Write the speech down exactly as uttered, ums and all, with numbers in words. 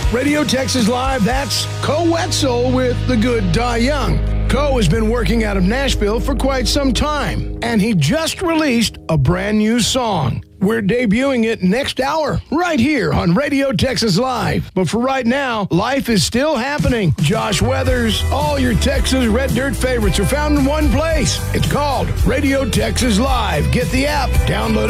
Radio Texas Live, that's Co Wetzel with The Good Die Young. Co has been working out of Nashville for quite some time, and he just released a brand new song. We're debuting it next hour, right here on Radio Texas Live. But for right now, life is still happening. Josh Weathers, all your Texas Red Dirt favorites are found in one place. It's called Radio Texas Live. Get the app, download it.